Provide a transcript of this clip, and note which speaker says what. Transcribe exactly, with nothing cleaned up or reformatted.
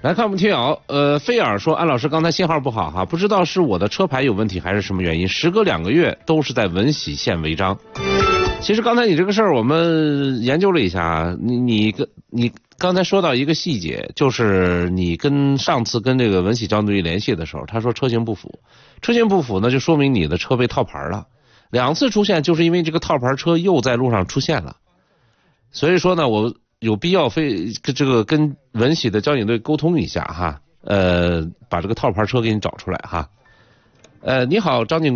Speaker 1: 来看我们听友，呃，菲尔说，安老师刚才信号不好哈，不知道是我的车牌有问题还是什么原因，时隔两个月都是在闻喜县违章。其实刚才你这个事儿我们研究了一下，你你跟你刚才说到一个细节，就是你跟上次跟这个闻喜交通局联系的时候，他说车型不符，车型不符呢就说明你的车被套牌了，两次出现就是因为这个套牌车又在路上出现了，所以说呢我有必要非这个跟闻喜的交警队沟通一下哈，呃，把这个套牌车给你找出来哈。呃，你好，张警。